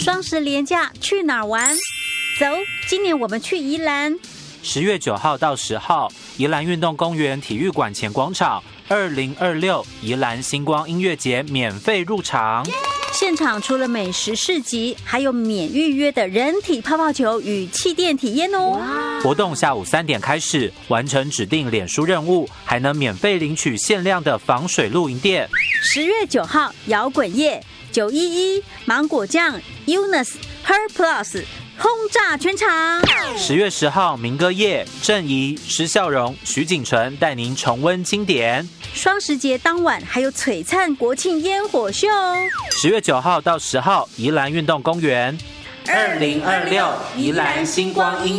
双十连假去哪儿玩？走，今年我们去宜兰。 10月9号到10号，宜兰运动公园体育馆前广场2026宜兰星光音乐节免费入场。 现场除了美食市集，还有免预约的人体泡泡球与气垫体验哦。 活动下午3点开始，完成指定脸书任务，还能免费领取限量的防水露营垫。 10月9号摇滚夜，911芒果酱 UNUS Her Plus 轰炸全场。 10月10号民歌夜，郑怡、施孝荣、徐锦纯带您重温经典。 双十节当晚还有璀璨国庆烟火秀哦。 10月9号到10号，宜兰运动公园，2026宜兰星光音